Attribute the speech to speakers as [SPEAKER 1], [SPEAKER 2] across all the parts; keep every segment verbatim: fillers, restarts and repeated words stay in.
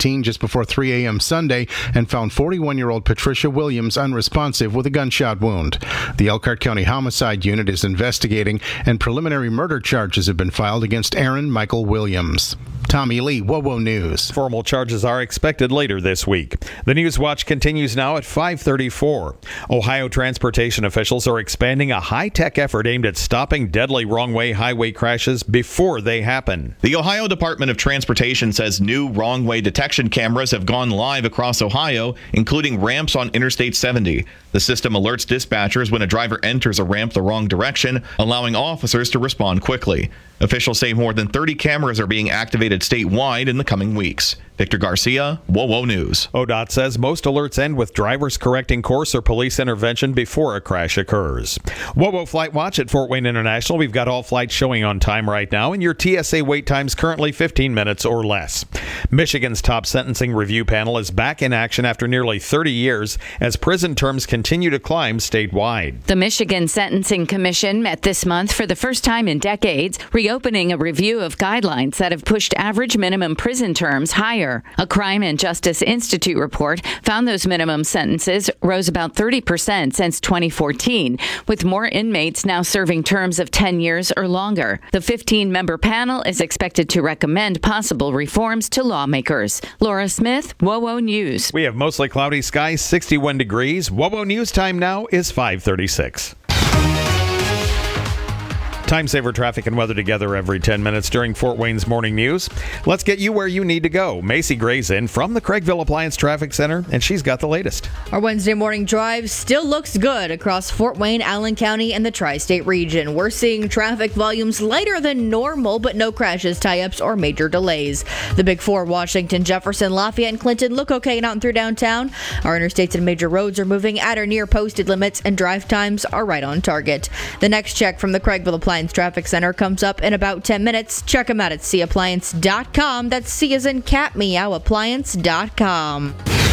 [SPEAKER 1] eighteen just before three a.m. Sunday and found forty-one-year-old Patricia Williams unresponsive with a gunshot wound. The Elkhart County Homicide Unit is investigating, and preliminary murder charges have been filed against Aaron Michael Williams. Tommy Lee, WOWO News.
[SPEAKER 2] Formal charges are expected later this week. The News Watch continues now at five thirty-four. Ohio transportation officials are expanding a high-tech effort aimed at stopping deadly wrong-way highway crashes before they happen.
[SPEAKER 3] The Ohio Department of Transportation says new wrong-way detection cameras have gone live across Ohio, including ramps on Interstate seventy. The system alerts dispatchers when a driver enters a ramp the wrong direction, allowing officers to respond quickly. Officials say more than thirty cameras are being activated statewide in the coming weeks. Victor Garcia, WOWO News.
[SPEAKER 2] O D O T says most alerts end with drivers correcting course or police intervention before a crash occurs. WOWO Flight Watch at Fort Wayne International. We've got all flights showing on time right now, and your T S A wait time's currently fifteen minutes or less. Michigan's top sentencing review panel is back in action after nearly thirty years as prison terms continue to climb statewide.
[SPEAKER 4] The Michigan Sentencing Commission met this month for the first time in decades, reopening a review of guidelines that have pushed average minimum prison terms higher. A Crime and Justice Institute report found those minimum sentences rose about thirty percent since twenty fourteen, with more inmates now serving terms of ten years or longer. The fifteen-member panel is expected to recommend possible reforms to lawmakers. Laura Smith, WOWO News.
[SPEAKER 2] We have mostly cloudy skies, sixty-one degrees. WOWO News time now is five thirty-six. Time saver traffic and weather together every ten minutes during Fort Wayne's Morning News. Let's get you where you need to go. Macy Gray's in from the Craigville Appliance Traffic Center, and she's got the latest.
[SPEAKER 5] Our Wednesday morning drive still looks good across Fort Wayne, Allen County, and the tri-state region. We're seeing traffic volumes lighter than normal, but no crashes, tie-ups, or major delays. The Big Four, Washington, Jefferson, Lafayette, and Clinton look okay out and through downtown. Our interstates and major roads are moving at or near posted limits, and drive times are right on target. The next check from the Craigville Appliance Traffic Center comes up in about ten minutes. Check them out at c appliance dot com. That's C as in cat, meow, appliance dot com.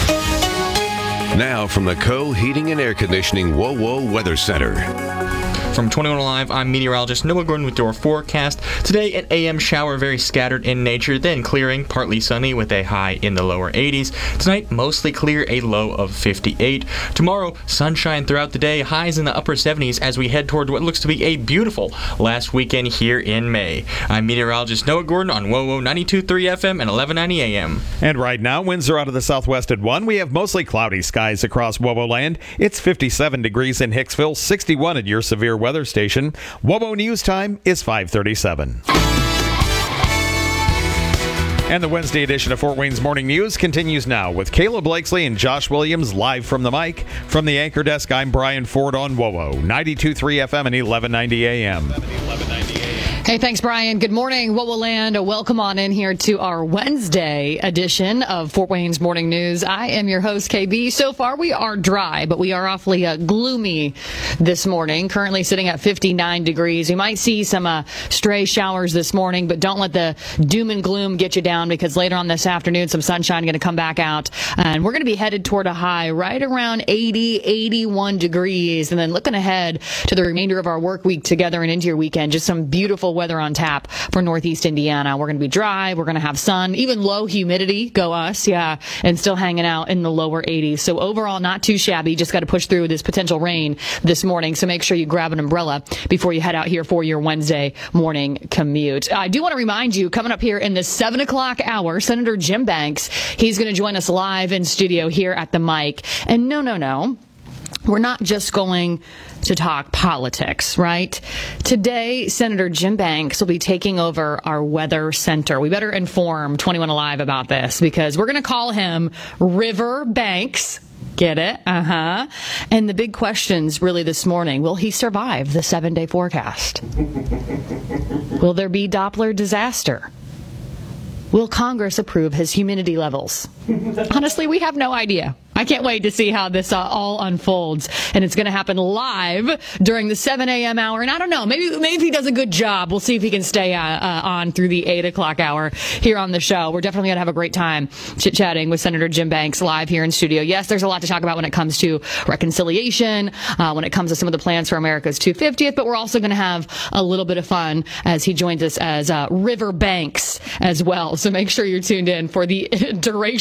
[SPEAKER 6] Now from the Co Heating and Air Conditioning WOWO Weather Center.
[SPEAKER 7] From twenty-one Alive, I'm meteorologist Noah Gordon with your forecast. Today, an A M shower, very scattered in nature, then clearing, partly sunny with a high in the lower eighties. Tonight, mostly clear, a low of fifty-eight. Tomorrow, sunshine throughout the day, highs in the upper seventies as we head toward what looks to be a beautiful last weekend here in May. I'm meteorologist Noah Gordon on WOWO ninety-two point three F M and eleven ninety A M.
[SPEAKER 2] And right now, winds are out of the southwest at one. We have mostly cloudy skies across WOWO land. It's fifty-seven degrees in Hicksville, sixty-one at your severe weather station. WOWO News time is five thirty-seven. And the Wednesday edition of Fort Wayne's Morning News continues now with Kayla Blakesley and Josh Williams live from the mic. From the anchor desk, I'm Brian Ford on WOWO ninety-two point three F M and eleven ninety A M.
[SPEAKER 8] Hey, thanks, Brian. Good morning, WOWO Land. Welcome on in here to our Wednesday edition of Fort Wayne's Morning News. I am your host, K B. So far, we are dry, but we are awfully uh, gloomy this morning. Currently sitting at fifty-nine degrees. You might see some uh, stray showers this morning, but don't let the doom and gloom get you down, because later on this afternoon, some sunshine going to come back out, and we're going to be headed toward a high right around eighty, eighty-one degrees. And then looking ahead to the remainder of our work week together and into your weekend, just some beautiful weather on tap for Northeast Indiana. We're going to be dry. We're going to have sun, even low humidity. Go us, yeah, and still hanging out in the lower eighties. So overall, not too shabby. Just got to push through this potential rain this morning. So make sure you grab an umbrella before you head out here for your Wednesday morning commute. I do want to remind you, coming up here in the seven o'clock hour, Senator Jim Banks, he's going to join us live in studio here at the mic. And no, no, no. We're not just going to talk politics, right? Today, Senator Jim Banks will be taking over our weather center. We better inform twenty-one Alive about this, because we're going to call him River Banks. Get it? Uh-huh. And the big questions really this morning, will he survive the seven-day forecast? Will there be Doppler disaster? Will Congress approve his humidity levels? Honestly, we have no idea. I can't wait to see how this uh, all unfolds. And it's going to happen live during the seven a.m. hour. And I don't know, maybe maybe if he does a good job, we'll see if he can stay uh, uh, on through the eight o'clock hour here on the show. We're definitely going to have a great time chit-chatting with Senator Jim Banks live here in studio. Yes, there's a lot to talk about when it comes to reconciliation, uh, when it comes to some of the plans for America's two hundred fiftieth, but we're also going to have a little bit of fun as he joins us as uh, River Banks as well. So make sure you're tuned in for the duration